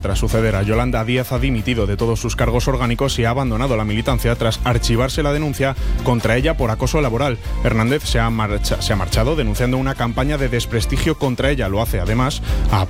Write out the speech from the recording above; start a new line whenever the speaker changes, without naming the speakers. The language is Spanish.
Tras suceder a Yolanda Díaz, ha dimitido de todos sus cargos orgánicos y ha abandonado la militancia tras archivarse la denuncia contra ella por acoso laboral. Hernández se ha marchado denunciando una campaña de desprestigio contra ella. Lo hace además a